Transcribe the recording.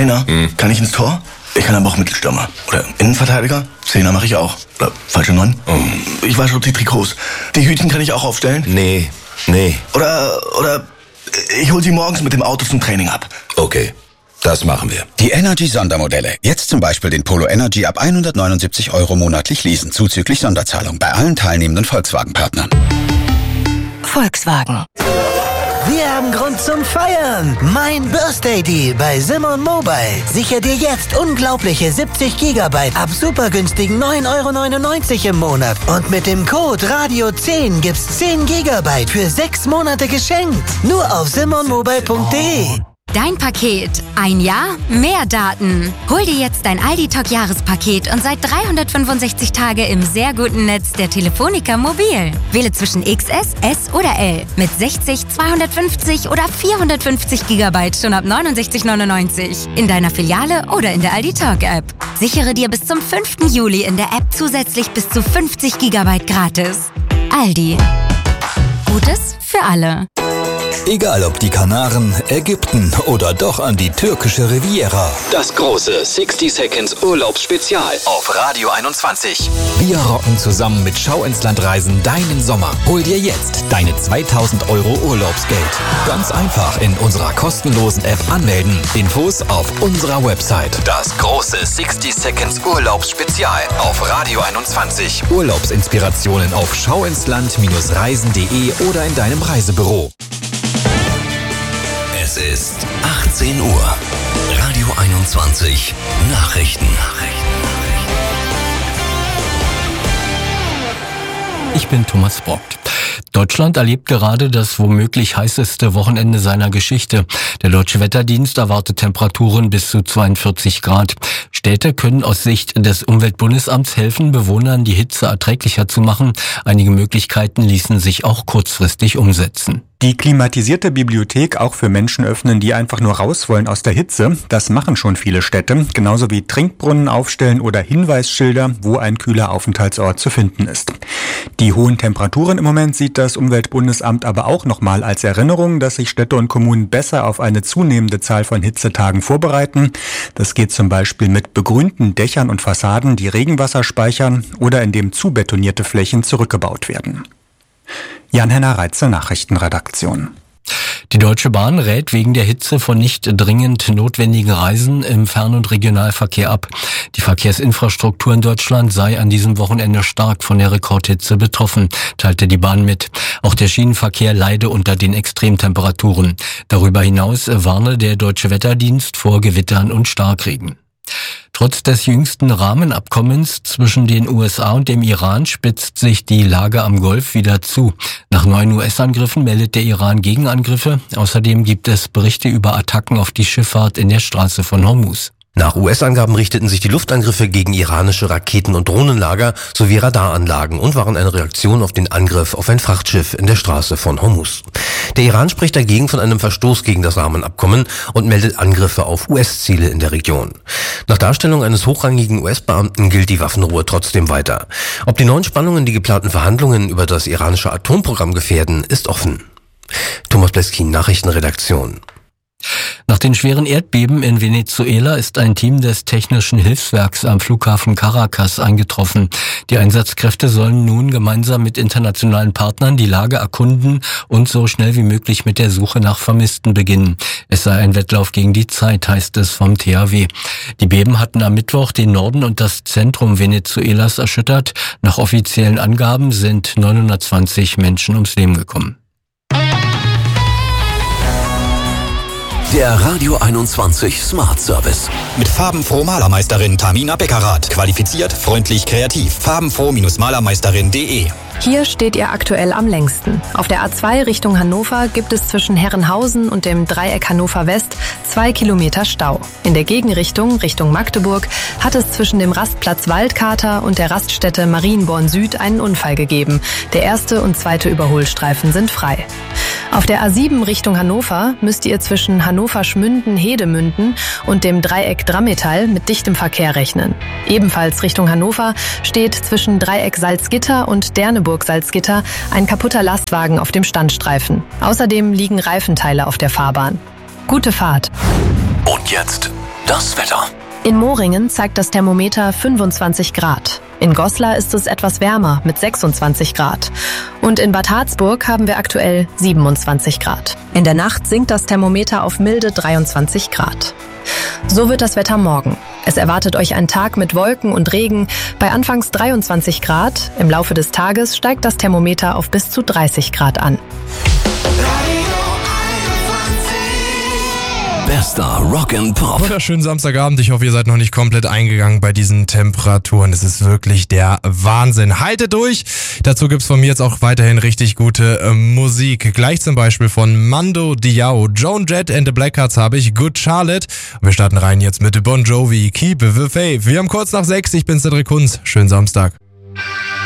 Trainer, kann ich ins Tor? Ich kann aber auch Mittelstürmer. Oder Innenverteidiger? Zehner mache ich auch. Oder falsche 9. Ich wasche die Trikots. Die Hütchen kann ich auch aufstellen? Nee. Oder ich hol sie morgens mit dem Auto zum Training ab. Okay, das machen wir. Die Energy-Sondermodelle. Jetzt zum Beispiel den Polo Energy ab 179 € monatlich leasen, zuzüglich Sonderzahlung bei allen teilnehmenden Volkswagen-Partnern. Volkswagen. Wir haben Grund zum Feiern. Mein Birthday Deal bei Simon Mobile. Sicher dir jetzt unglaubliche 70 GB ab supergünstigen 9,99 € im Monat. Und mit dem Code Radio10 gibt's 10 GB für 6 Monate geschenkt. Nur auf simonmobile.de. Dein Paket. Ein Jahr, mehr Daten. Hol dir jetzt dein Aldi-Talk-Jahrespaket und seit 365 Tage im sehr guten Netz der Telefonica Mobil. Wähle zwischen XS, S oder L. Mit 60, 250 oder 450 GB schon ab 69,99 € in deiner Filiale oder in der Aldi-Talk-App. Sichere dir bis zum 5. Juli in der App zusätzlich bis zu 50 GB gratis. Aldi. Gutes für alle. Egal ob die Kanaren, Ägypten oder doch an die türkische Riviera. Das große 60 Seconds Urlaubsspezial auf Radio 21. Wir rocken zusammen mit Schau ins Land Reisen deinen Sommer. Hol dir jetzt deine 2000 € Urlaubsgeld. Ganz einfach in unserer kostenlosen App anmelden. Infos auf unserer Website. Das große 60 Seconds Urlaubsspezial auf Radio 21. Urlaubsinspirationen auf schauinsland-reisen.de oder in deinem Reisebüro. Es ist 18 Uhr. Radio 21 Nachrichten. Ich bin Thomas Brockt. Deutschland erlebt gerade das womöglich heißeste Wochenende seiner Geschichte. Der Deutsche Wetterdienst erwartet Temperaturen bis zu 42 Grad. Städte können aus Sicht des Umweltbundesamts helfen, Bewohnern die Hitze erträglicher zu machen. Einige Möglichkeiten ließen sich auch kurzfristig umsetzen. Die klimatisierte Bibliothek auch für Menschen öffnen, die einfach nur raus wollen aus der Hitze. Das machen schon viele Städte, genauso wie Trinkbrunnen aufstellen oder Hinweisschilder, wo ein kühler Aufenthaltsort zu finden ist. Die hohen Temperaturen im Moment sieht das Umweltbundesamt aber auch nochmal als Erinnerung, dass sich Städte und Kommunen besser auf eine zunehmende Zahl von Hitzetagen vorbereiten. Das geht zum Beispiel mit begrünten Dächern und Fassaden, die Regenwasser speichern oder indem zubetonierte Flächen zurückgebaut werden. Jan-Henner Reitze, Nachrichtenredaktion. Die Deutsche Bahn rät wegen der Hitze von nicht dringend notwendigen Reisen im Fern- und Regionalverkehr ab. Die Verkehrsinfrastruktur in Deutschland sei an diesem Wochenende stark von der Rekordhitze betroffen, teilte die Bahn mit. Auch der Schienenverkehr leide unter den Extremtemperaturen. Darüber hinaus warne der Deutsche Wetterdienst vor Gewittern und Starkregen. Trotz des jüngsten Rahmenabkommens zwischen den USA und dem Iran spitzt sich die Lage am Golf wieder zu. Nach 9 US-Angriffen meldet der Iran Gegenangriffe. Außerdem gibt es Berichte über Attacken auf die Schifffahrt in der Straße von Hormuz. Nach US-Angaben richteten sich die Luftangriffe gegen iranische Raketen- und Drohnenlager sowie Radaranlagen und waren eine Reaktion auf den Angriff auf ein Frachtschiff in der Straße von Hormuz. Der Iran spricht dagegen von einem Verstoß gegen das Rahmenabkommen und meldet Angriffe auf US-Ziele in der Region. Nach Darstellung eines hochrangigen US-Beamten gilt die Waffenruhe trotzdem weiter. Ob die neuen Spannungen die geplanten Verhandlungen über das iranische Atomprogramm gefährden, ist offen. Thomas Bleskin, Nachrichtenredaktion. Nach den schweren Erdbeben in Venezuela ist ein Team des Technischen Hilfswerks am Flughafen Caracas eingetroffen. Die Einsatzkräfte sollen nun gemeinsam mit internationalen Partnern die Lage erkunden und so schnell wie möglich mit der Suche nach Vermissten beginnen. Es sei ein Wettlauf gegen die Zeit, heißt es vom THW. Die Beben hatten am Mittwoch den Norden und das Zentrum Venezuelas erschüttert. Nach offiziellen Angaben sind 920 Menschen ums Leben gekommen. Der Radio 21 Smart Service. Mit farbenfroh Malermeisterin Tamina Beckerath. Qualifiziert, freundlich, kreativ. farbenfroh-malermeisterin.de. Hier steht ihr aktuell am längsten. Auf der A2 Richtung Hannover gibt es zwischen Herrenhausen und dem Dreieck Hannover West 2 Kilometer Stau. In der Gegenrichtung, Richtung Magdeburg, hat es zwischen dem Rastplatz Waldkater und der Raststätte Marienborn Süd einen Unfall gegeben. Der erste und zweite Überholstreifen sind frei. Auf der A7 Richtung Hannover müsst ihr zwischen Hannover-Schmünden-Hedemünden und dem Dreieck Drammetal mit dichtem Verkehr rechnen. Ebenfalls Richtung Hannover steht zwischen Dreieck Salzgitter und Derneburg-Salzgitter ein kaputter Lastwagen auf dem Standstreifen. Außerdem liegen Reifenteile auf der Fahrbahn. Gute Fahrt. Und jetzt das Wetter. In Moringen zeigt das Thermometer 25 Grad. In Goslar ist es etwas wärmer mit 26 Grad. Und in Bad Harzburg haben wir aktuell 27 Grad. In der Nacht sinkt das Thermometer auf milde 23 Grad. So wird das Wetter morgen. Es erwartet euch ein Tag mit Wolken und Regen bei anfangs 23 Grad. Im Laufe des Tages steigt das Thermometer auf bis zu 30 Grad an. Bester Rock and Pop. Wunderschönen Samstagabend. Ich hoffe, ihr seid noch nicht komplett eingegangen bei diesen Temperaturen. Es ist wirklich der Wahnsinn. Haltet durch. Dazu gibt's von mir jetzt auch weiterhin richtig gute Musik. Gleich zum Beispiel von Mando Diao. Joan Jett and the Blackhearts habe ich. Good Charlotte. Und wir starten rein jetzt mit Bon Jovi. Keep the Faith. Wir haben kurz nach 6. Ich bin Cedric Kunz. Schönen Samstag.